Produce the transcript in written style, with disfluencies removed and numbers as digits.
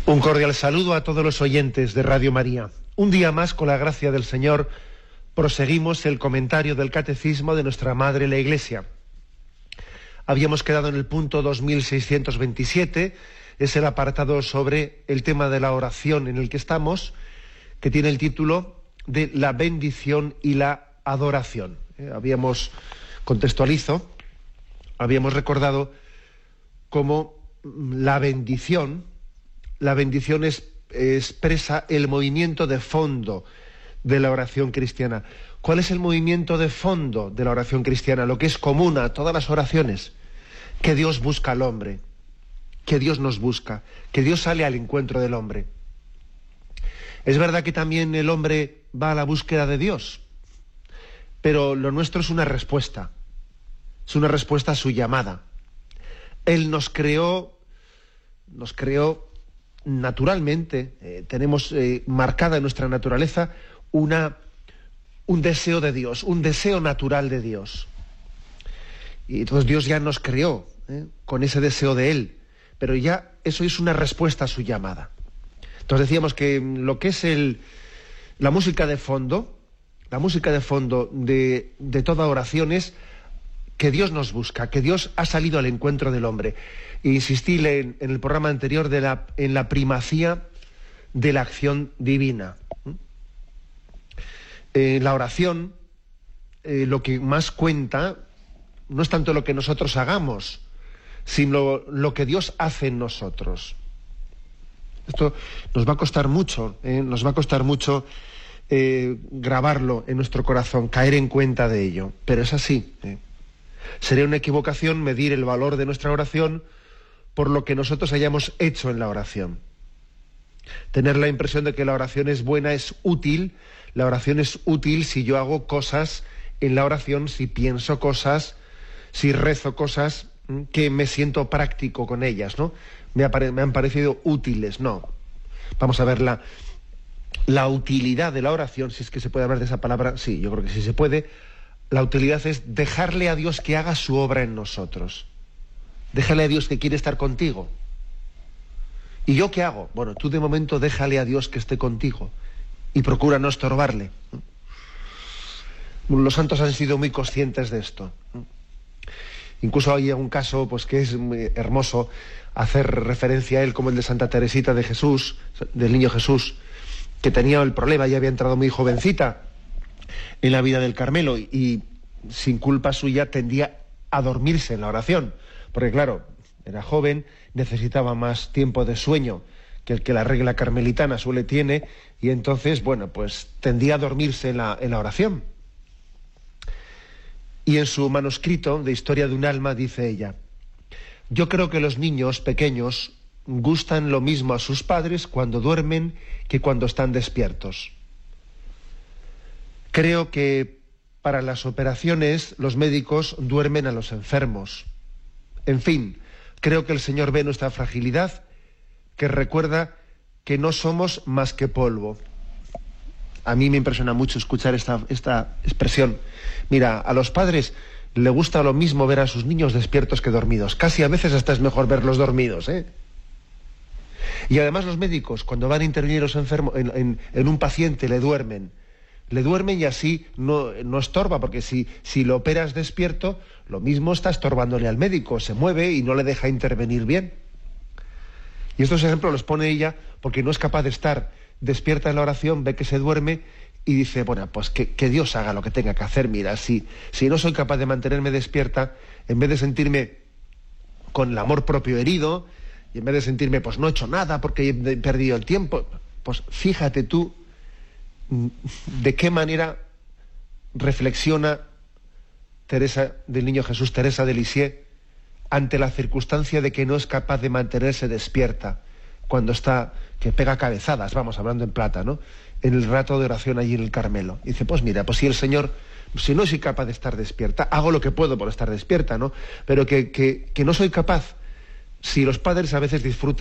Un cordial saludo a todos los oyentes de Radio María. Un día más, con la gracia del Señor, proseguimos el comentario del Catecismo de nuestra Madre la Iglesia. Habíamos quedado en el punto 2627, es el apartado sobre el tema de la oración en el que estamos, que tiene el título de la bendición y la adoración. Habíamos recordado cómo la bendición expresa el movimiento de fondo de la oración cristiana. ¿Cuál es el movimiento de fondo de la oración cristiana? Lo que es común a todas las oraciones, que Dios busca al hombre, que Dios nos busca, que Dios sale al encuentro del hombre. Es verdad que también el hombre va a la búsqueda de Dios, pero lo nuestro es una respuesta a su llamada. Él nos creó naturalmente, tenemos marcada en nuestra naturaleza un deseo de Dios, un deseo natural de Dios. Y entonces Dios ya nos creó con ese deseo de Él, pero ya eso es una respuesta a su llamada. Entonces decíamos que lo que es la música de fondo de toda oración es que Dios nos busca, que Dios ha salido al encuentro del hombre. E insistí en el programa anterior en la primacía de la acción divina. La oración, lo que más cuenta, no es tanto lo que nosotros hagamos, sino lo que Dios hace en nosotros. Esto nos va a costar mucho, grabarlo en nuestro corazón, caer en cuenta de ello, pero es así. Sería una equivocación medir el valor de nuestra oración por lo que nosotros hayamos hecho en la oración. Tener la impresión de que la oración es buena es útil. La oración es útil si yo hago cosas en la oración, si pienso cosas, si rezo cosas que me siento práctico con ellas, ¿no? Me han parecido útiles, no. Vamos a ver la utilidad de la oración, si es que se puede hablar de esa palabra. Sí, yo creo que sí se puede. La utilidad es dejarle a Dios que haga su obra en nosotros. Déjale a Dios que quiere estar contigo. ¿Y yo qué hago? Bueno, tú de momento déjale a Dios que esté contigo y procura no estorbarle. Los santos han sido muy conscientes de esto. Incluso hay un caso pues que es muy hermoso hacer referencia a él, como el de Santa Teresita de Jesús, del Niño Jesús, que tenía el problema, ya había entrado muy jovencita en la vida del Carmelo y sin culpa suya tendía a dormirse en la oración, porque claro, era joven, necesitaba más tiempo de sueño que el que la regla carmelitana tiene, y entonces, bueno, pues tendía a dormirse en la oración. Y en su manuscrito de Historia de un alma dice ella: yo creo que los niños pequeños gustan lo mismo a sus padres cuando duermen que cuando están despiertos. Creo que para las operaciones los médicos duermen a los enfermos. En fin, creo que el Señor ve nuestra fragilidad, que recuerda que no somos más que polvo. A mí me impresiona mucho escuchar esta expresión. Mira, a los padres le gusta lo mismo ver a sus niños despiertos que dormidos. Casi a veces hasta es mejor verlos dormidos, ¿eh? Y además los médicos, cuando van a intervenir los enfermos, en un paciente, le duermen y así no estorba, porque si lo operas despierto, lo mismo está estorbándole al médico, se mueve y no le deja intervenir bien. Y estos ejemplos los pone ella porque no es capaz de estar despierta en la oración, ve que se duerme y dice, bueno, pues que Dios haga lo que tenga que hacer. Mira, si no soy capaz de mantenerme despierta, en vez de sentirme con el amor propio herido, y en vez de sentirme, pues no he hecho nada porque he perdido el tiempo, pues fíjate tú de qué manera reflexiona Teresa del Niño Jesús, Teresa de Lisieux, ante la circunstancia de que no es capaz de mantenerse despierta cuando está, que pega cabezadas, vamos, hablando en plata, ¿no?, en el rato de oración allí en el Carmelo. Y dice, pues mira, pues si el Señor, si no soy capaz de estar despierta, hago lo que puedo por estar despierta, ¿no? Pero que no soy capaz. Si los padres a veces disfrutan